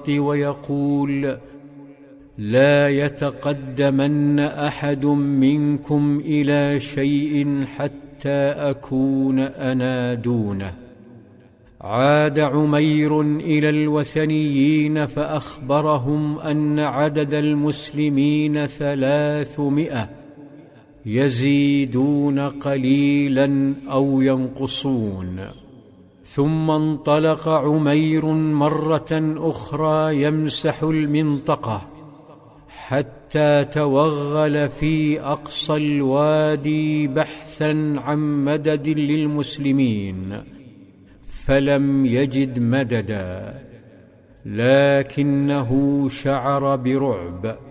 الخط ويقول: لا يتقدمن أحد منكم إلى شيء حتى أكون أنا دونه. عاد عمير إلى الوثنيين فأخبرهم أن عدد المسلمين 300، يزيدون قليلا أو ينقصون. ثم انطلق عمير مرة أخرى يمسح المنطقة حتى توغل في أقصى الوادي بحثا عن مدد للمسلمين، فلم يجد مددا، لكنه شعر برعب.